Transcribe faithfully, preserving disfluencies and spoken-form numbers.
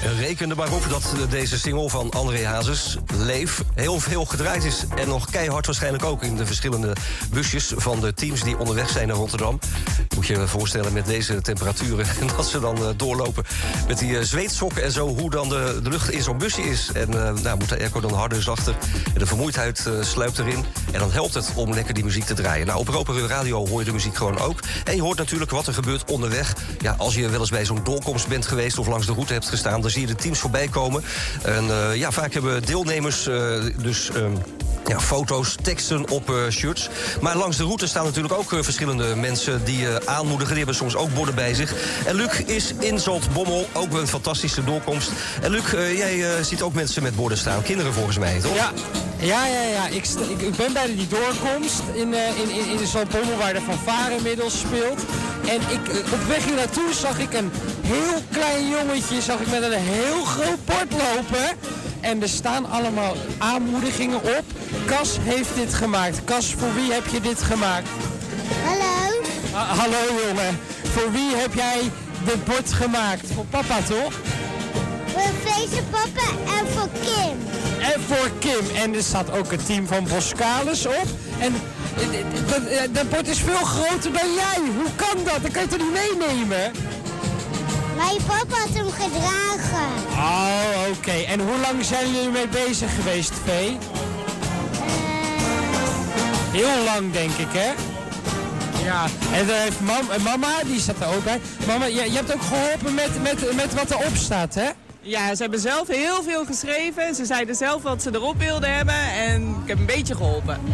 Reken er maar op dat deze single van André Hazes, Leef, heel veel gedraaid is. En nog keihard waarschijnlijk ook in de verschillende busjes van de teams die onderweg zijn naar Rotterdam. Moet je je voorstellen met deze temperaturen en dat ze dan uh, doorlopen met die uh, zweetsokken en zo, hoe dan de, de lucht in zo'n busje is. En uh, nou, moet de airco dan harder, zachter. En de vermoeidheid uh, sluipt erin. En dan helpt het om lekker die muziek te draaien. Nou, op Europa Radio hoor je de muziek gewoon ook. En je hoort natuurlijk wat er gebeurt onderweg. Ja, als je wel eens bij zo'n doorkomst bent geweest of langs de route hebt gestaan, dan zie je de teams voorbij komen. En uh, ja, vaak hebben deelnemers uh, dus Um, Ja, foto's, teksten op uh, shirts. Maar langs de route staan natuurlijk ook uh, verschillende mensen die uh, aanmoedigen. Die hebben soms ook borden bij zich. En Luc is in Zaltbommel, ook een fantastische doorkomst. En Luc, uh, jij uh, ziet ook mensen met borden staan. Kinderen volgens mij, toch? Ja, ja, ja. ja. Ik, ik, ik ben bij die doorkomst in, uh, in, in, in de Zaltbommel waar de fanfare inmiddels speelt. En ik, uh, op weg hier naartoe zag ik een heel klein jongetje zag ik met een heel groot bord lopen. En er staan allemaal aanmoedigingen op. Cas heeft dit gemaakt. Cas, voor wie heb je dit gemaakt? Hallo. Ha- hallo jongen. Voor wie heb jij dit bord gemaakt? Voor papa toch? Voor deze papa en voor Kim. En voor Kim. En er staat ook het team van Boskalis op. En dat bord is veel groter dan jij. Hoe kan dat? Dat kan je toch niet meenemen? Mijn papa had hem gedragen. Oh, oké. Okay. En hoe lang zijn jullie mee bezig geweest, Vee? Uh... Heel lang, denk ik, hè? Ja. En dan heeft mam, mama, die staat er ook bij. Mama, je, je hebt ook geholpen met, met, met wat erop staat, hè? Ja, ze hebben zelf heel veel geschreven. Ze zeiden zelf wat ze erop wilden hebben. En ik heb een beetje geholpen.